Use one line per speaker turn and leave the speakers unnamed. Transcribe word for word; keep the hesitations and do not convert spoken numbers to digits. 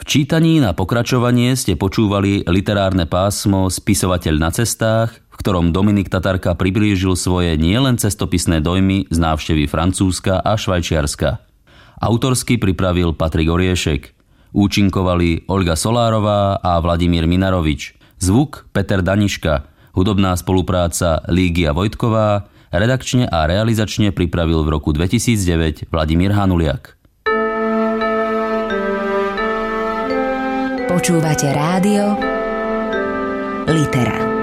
čítaní na pokračovanie ste počúvali literárne pásmo Spisovateľ na cestách, v ktorom Dominik Tatarka priblížil svoje nielen cestopisné dojmy z návštevy Francúzska a Švajčiarska. Autorsky pripravil Patrik Oriešek. Účinkovali Olga Solárová a Vladimír Minarovič. Zvuk Peter Daniška. Hudobná spolupráca Lígia Vojtková. Redakčne a realizačne pripravil v roku dvetisícdeväť Vladimír Hanuliak.
Počúvate rádio Litera.